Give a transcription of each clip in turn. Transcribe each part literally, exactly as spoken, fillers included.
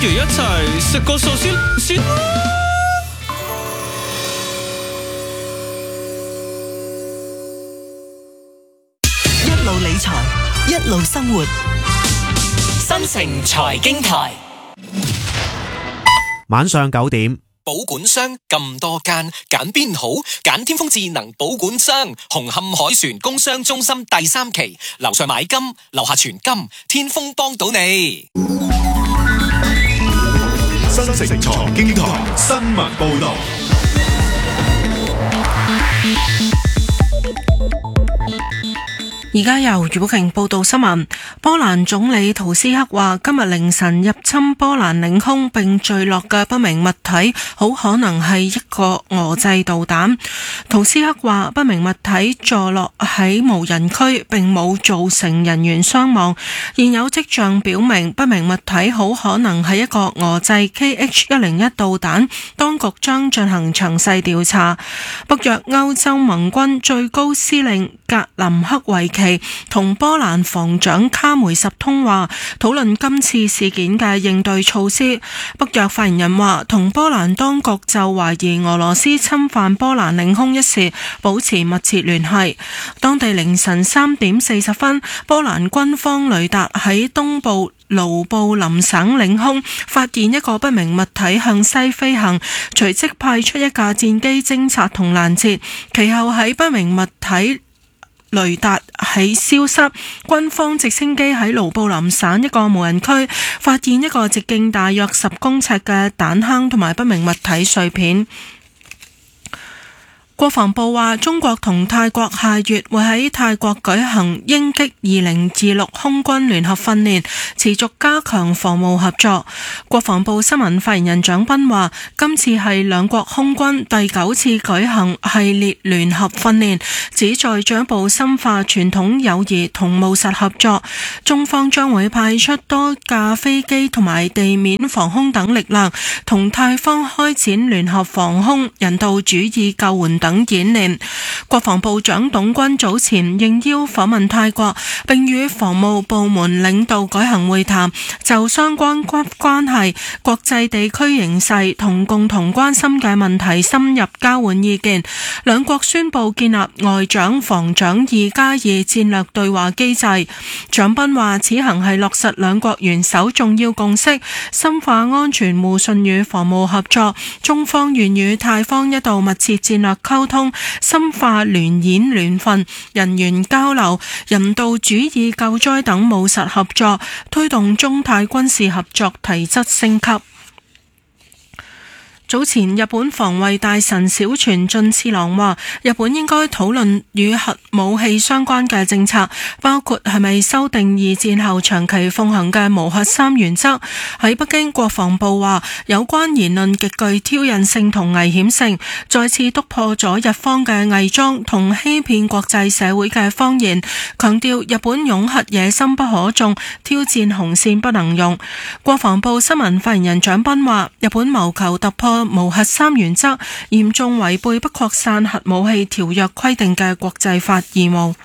如一齊食個壽司先啦。 一路理財，一路生活。 新城財經台， 晚上九點。 保管商咁多間，揀邊好？揀天風智能保管商，紅磡海船工商中心第三期，樓上買金，樓下存金，天風幫到你。 新城財經台新聞報道。 而家由余寶瓊報道新聞。波蘭總理圖斯克話，今日凌晨入侵波蘭領空並墜落嘅不明物體，好可能係一個俄製導彈。圖斯克話，不明物體坐落喺無人區，並冇造成人員傷亡。現有跡象表明，不明物體好可能係一個俄製 K H 一零一導彈，當局將進行詳細調查。北約歐洲盟軍最高司令格林克維奇同波蘭防長卡梅什通話，討論今次事件嘅應對措施。北約發言人話，同波蘭當局就懷疑俄羅斯侵犯波蘭領空一事保持密切聯繫。當地凌晨三點四十分，波蘭軍方雷達喺東部盧布林省領空發現一個不明物體向西飛行，隨即派出一架戰機偵察同攔截，其後喺不明物體雷達喺消失，軍方直升機喺盧布林省一個無人區發現一個直徑大約十公尺嘅彈坑同埋不明物體碎片。國防部話，中國同泰國下月會喺泰國舉行鷹擊二零二六空軍聯合訓練，持續加強防務合作。國防部新聞發言人蔣斌話，今次係兩國空軍第九次舉行系列聯合訓練，旨在進一步深化傳統友誼同務實合作。中方將會派出多架飛機同埋地面防空等力量，同泰方開展聯合防空、人道主義救援等演練。國防部長董軍早前應邀訪問泰國，並與防務部門領導舉行會談，就相關關關係、國際地區形勢同共同關心嘅問題深入交換意見。兩國宣布建立外長防長二加二戰略對話機制。蔣斌話，此行係落實兩國元首重要共識，深化安全互信與防務合作。中方願與泰方一道密切戰略溝通，深化聯演聯訓、人員交流、人道主義救災等務實合作，推動中泰軍事合作提質升級。早前日本防衛大臣小泉進次郎話，日本應該討論與核武器相關嘅政策，包括係咪修訂二戰後長期奉行嘅無核三原則。喺北京，國防部話有關言論極具挑釁性同危險性，再次突破咗日方嘅偽裝同欺騙國際社會嘅謊言，強調日本擁核野心不可縱，挑戰紅線不能用。國防部新聞發言人蔣斌話，日本謀求突破無核三原則，嚴重違背不擴散核武器條約規定嘅國際法義務。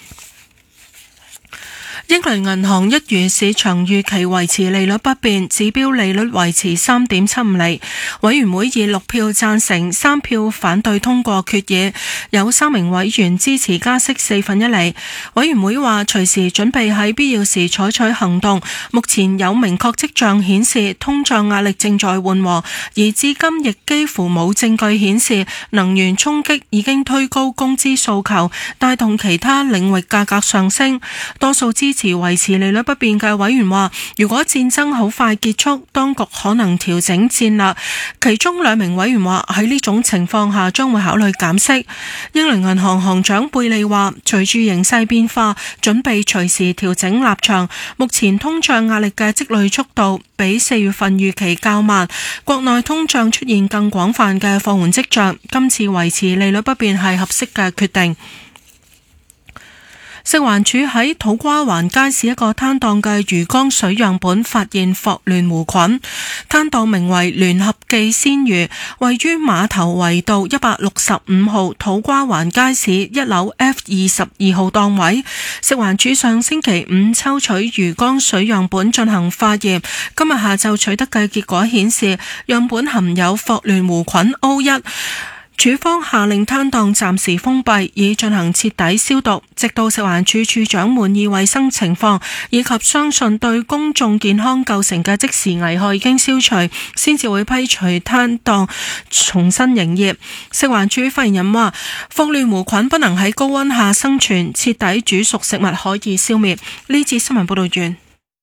英倫銀行一如市場預期維持利率不變，指標利率維持 三點七五 厘。委員會以六票贊成、三票反對通過決議，有三名委員支持加息四分一厘。委員會話隨時準備喺必要時採取行動，目前有明確跡象顯示通脹壓力正在緩和，而至今亦幾乎冇證據顯示能源衝擊已經推高工資訴求，帶動其他領域價格上升。多數支持維持利率不變嘅委員話，如果戰爭好快結束，當局可能調整戰略。其中兩名委員話，喺呢種情況下將會考慮減息。英倫銀行行長貝利話，隨住形勢變化，準備隨時調整立場。目前通脹壓力嘅積累速度比四月份預期較慢，國內通脹出現更廣泛嘅放緩跡象，今次維持利率不變係合適嘅決定。 食環署喺土瓜灣街市一個攤檔嘅魚缸水樣本發現霍亂弧菌，攤檔名為聯合記鮮魚，位於馬頭圍道一百六十五號土瓜灣街市一樓 F 二十二號檔位。食環署上星期五抽取魚缸水樣本進行化驗，今日下晝取得嘅結果顯示樣本含有霍亂弧菌 O 一。署方下令攤檔暫時封閉，以進行徹底消毒，直到食環署署長滿意衛生情況，以及相信對公眾健康構成嘅即時危害已經消除，先至會批准攤檔重新營業。食環署發言人話：霍亂弧菌不能喺高溫下生存，徹底煮熟食物可以消滅。呢節新聞報道完。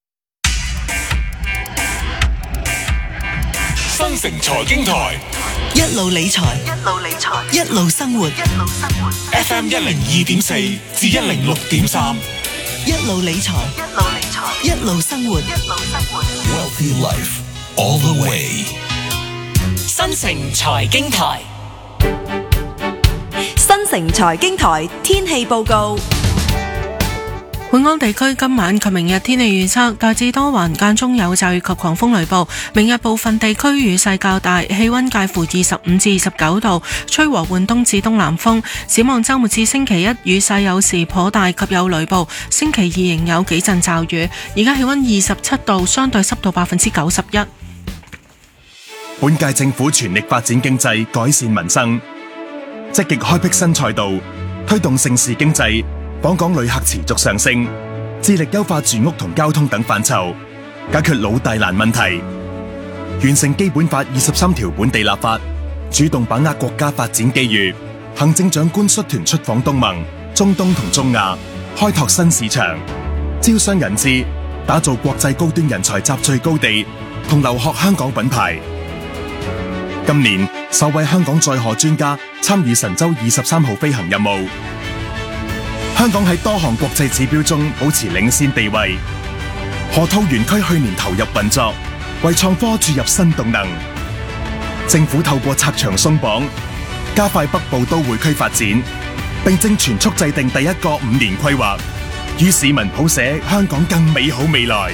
新城財經台一路理財，一路理財，一路生活，一路生活。 F M 一零二點四至一零六點三， 一路理財，一路理財，一路生活，一路生活。 Wealthy Life all the way。 新城財經台， 新城財經台天氣報告。 本港地區今晚及明日天氣預測大致多雲，間中有驟雨及狂風雷暴。明日部分地區雨勢較大，氣溫介乎二十五至二十九度，吹和緩東至東南風。展望週末至星期一雨勢有時頗大及有雷暴，星期二仍有幾陣驟雨。而家氣溫二十七度，相對濕度百分之九十一。 本屆政府全力發展經濟，改善民生，積極開闢新賽道，推動盛事經濟。訪港旅客持續上升，致力優化住屋同交通等範疇，解決老大難問題，完成基本法二十三條本地立法，主動把握國家發展機遇。行政長官率團出訪東盟、中東同中亞，開拓新市場，招商引資，打造國際高端人才集聚高地同留學香港品牌。今年首位香港載荷專家參與神舟二十三號飛行任務。香港喺多項國際指標中保持領先地位。河套園區去年投入運作，為創科注入新動能。政府透過拆牆鬆綁，加快北部都會區發展，並正全速制定第一個五年規劃，與市民譜寫香港更美好未來。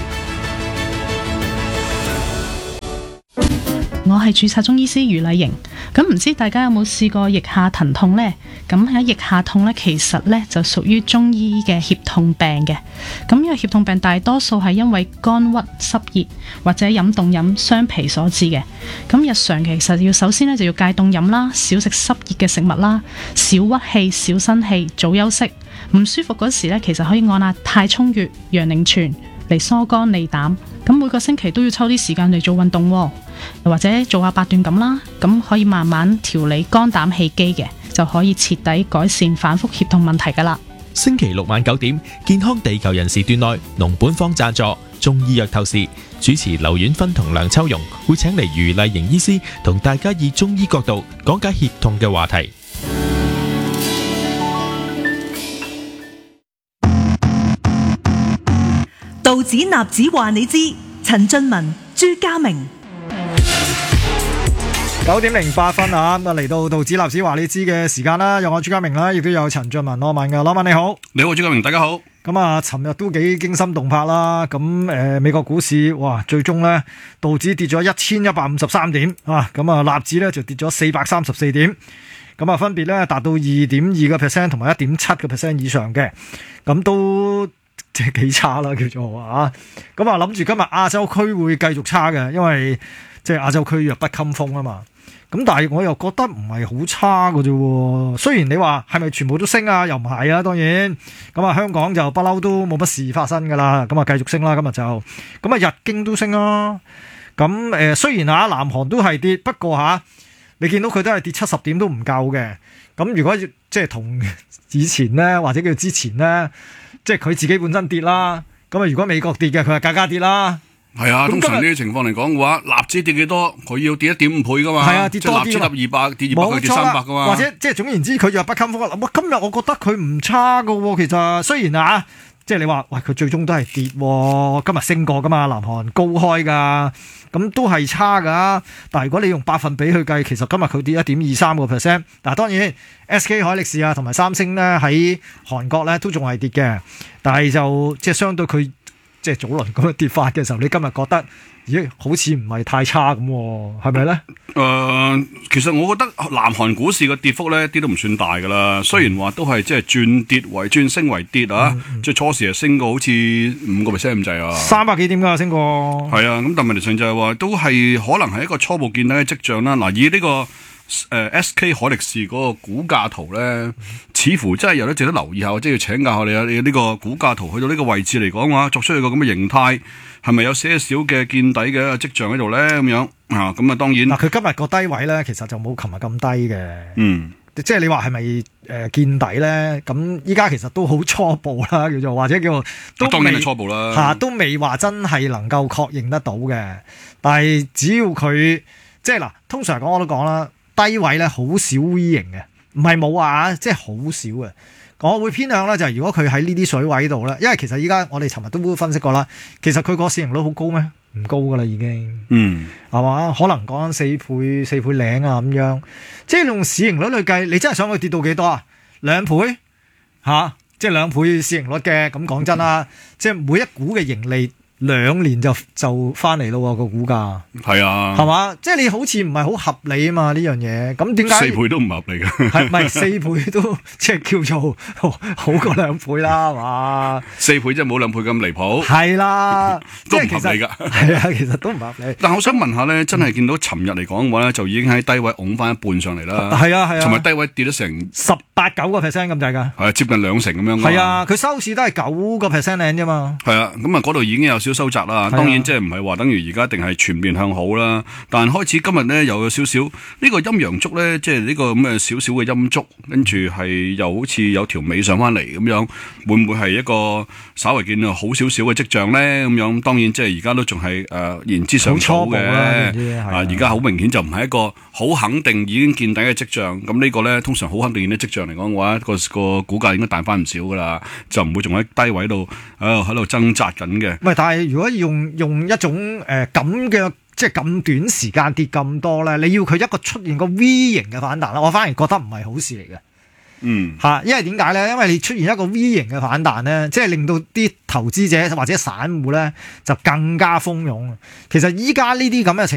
我係註冊中醫師余麗瑩，咁唔知大家有冇試過腋下疼痛呢？咁喺腋下痛呢，其實呢就屬於中醫嘅脅痛病嘅。咁呢個脅痛病大多數係因為肝鬱濕熱或者飲凍飲傷脾所致嘅。咁日常其實要首先呢就要戒凍飲啦，少食濕熱嘅食物啦，少鬱氣少生氣，早休息。唔舒服嗰時呢，其實可以按下太沖穴、陽陵泉嚟疏肝利膽。咁每個星期都要抽啲時間嚟做運動，又或者做下八段錦啦，咁可以慢慢調理肝膽氣機嘅，就可以徹底改善反覆脅痛問題噶啦。 星期六晚九點，健康地球人時段內，農本方贊助中醫藥透視，主持劉婉芬同梁秋蓉會請嚟余麗瑩醫師同大家以中醫角度講解脅痛嘅話題。 道指納指話你知，陳俊文、朱家明。 九點零八分啊，咁啊嚟到道指納指話你知嘅時間啦，有我朱家明啦，亦都有陳俊文羅文噶，羅文你好。 你好，朱家明，大家好。 咁啊，尋日都幾驚心動魄啦，咁誒、呃、美國股市哇，最終咧道指跌咗一千一百五十三點啊，咁啊納指咧就跌咗四百三十四點，咁啊分別咧達到二點二個 percent 同埋一點七個 percent 以上嘅，咁都。即係幾差啦，叫做啊！咁啊諗住今日亞洲區會繼續差嘅，因為即係亞洲區弱不禁風啊嘛。咁但係我又覺得唔係好差嘅啫。雖然你話係咪全部都升啊，又唔係啊。當然咁啊，香港就不嬲都冇乜事發生噶啦。咁啊繼續升啦，今日就咁啊日經都升啦。咁誒、呃、雖然啊南韓都係跌，不過嚇、啊、你見到佢都係跌七十點都唔夠嘅。咁如果即係同以前咧，或者叫之前咧。即係佢自己本身跌啦，咁啊如果美國跌嘅，佢係價格跌啦。 係啊，通常呢啲情況嚟講嘅話，納指跌幾多，佢要跌一點五倍噶嘛。 係啊，跌多啲。納指跌二百，跌二百佢跌三百噶嘛。或者即係總言之，佢弱不禁風。哇，今日我覺得佢唔差噶喎，其實雖然啊， 即係你話喂佢最終都係跌，今日升過噶嘛，南韓高開噶，咁都係差噶。但係如果你用百分比去計，其實今日佢跌一點二三個 percent。嗱，當然 S K 海力士啊同埋三星咧喺韓國咧都仲係跌嘅，但係就即係相對佢即係早輪咁樣跌法嘅時候，你今日覺得咦好似唔係太差咁，係咪咧？ 誒、呃，其實我覺得南韓股市嘅跌幅咧，啲都唔算大噶啦。雖然話都係即係轉跌為轉升為跌啊，嗯嗯、即係初時係升過好似五個 percent 咁滯啊， 三百幾點噶升過。 係啊，咁但係問題上就係話都係可能係一個初步見底嘅跡象啦。嗱，以呢、這個誒、呃、S K 海力士嗰個股價圖咧，嗯、似乎真係有得值得留意下，即係要請教下你啊！你呢個股價圖去到呢個位置嚟講嘅話，作出一個咁嘅形態。係咪有些少嘅見底嘅跡象喺度咧？咁樣啊，咁啊，當然嗱，佢今日個低位咧，其實就冇琴日咁低嘅。 嗯， 即係你話係咪誒見底咧？咁依家其實都好初步啦，叫做或者叫做都當然係初步啦， 嚇、啊、都未話真係能夠確認得到嘅。但係只要佢即係嗱，通常講我都講啦，低位咧好少 V 型嘅，唔係冇啊，即係好少嘅。我會偏向咧，就係如果佢喺呢啲水位度咧，因為其實依家我哋尋日都分析過啦，其實佢個市盈率好高咩？唔高噶啦，已經，嗯，係嘛？可能講緊四倍、四倍零啊咁樣，即係用市盈率去計，你真係想佢跌到幾多啊？兩倍嚇、啊，即係兩倍市盈率嘅，咁講真啦，即係每一股嘅盈利。兩年就就翻嚟咯個股價， 係啊， 係嘛？即係你好似唔係好合理啊嘛呢樣嘢，咁點解四倍都唔合理嘅？ 係咪四倍都即係叫做好過兩倍啦？係嘛？ 四倍即係冇兩倍咁離譜， 係啦， 都唔合理㗎。 係啊，其實都唔合理。 但係我想問下咧，真係見到尋日嚟講嘅話咧，就已經喺低位拱翻一半上嚟啦。 係啊係啊， 尋日低位跌咗成十八九個 percent 咁滯㗎。 係接近兩成咁樣。 係啊，佢收市都係九個 percent 零啫嘛。 係啊，咁啊嗰度已經有少收窄啦。當然即係唔係話等於而家一定係全面向好啦。但係開始今日咧又有少少呢個陰陽燭咧，即係呢個咁嘅少少嘅陰燭，跟住係又好似有條尾上翻嚟咁樣，會唔會係一個稍微見到好少少嘅跡象咧？咁樣當然即係而家都仲係誒言之尚早嘅。啊，而家好明顯就唔係一個好肯定已經見底嘅跡象。咁呢個咧通常好肯定嘅跡象嚟講嘅話，個個股價應該彈翻唔少噶啦，就唔會仲喺低位度喺度喺度掙扎緊嘅。 喂，但係如果用用一種誒咁嘅即係咁短時間跌咁多咧，你要佢一個出現個 V 型嘅反彈啦，我反而覺得唔係好事嚟嘅。嗯，嚇，因為點解咧？因為你出現一個 V 型嘅反彈咧，即係令到啲投資者或者散戶咧就更加蜂擁。其實依家呢啲咁嘅情